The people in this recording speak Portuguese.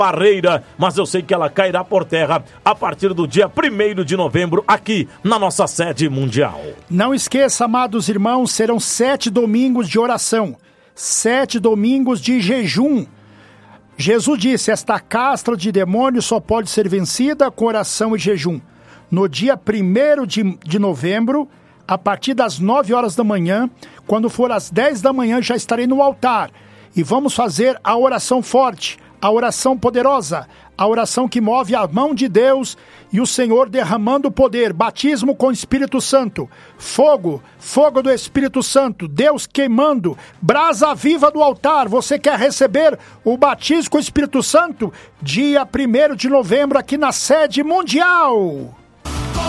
barreira, mas eu sei que ela cairá por terra a partir do dia 1º de novembro, aqui na nossa sede mundial. Não esqueça, amados irmãos, serão 7 domingos de oração, 7 domingos de jejum. Jesus disse, esta castra de demônios só pode ser vencida com oração e jejum. No dia 1º de novembro, a partir das 9 horas da manhã, quando for às 10 da manhã, já estarei no altar. E vamos fazer a oração forte, a oração poderosa, a oração que move a mão de Deus e o Senhor derramando poder, batismo com o Espírito Santo, fogo do Espírito Santo, Deus queimando, brasa viva do altar. Você quer receber o batismo com o Espírito Santo? Dia 1º de novembro aqui na sede mundial.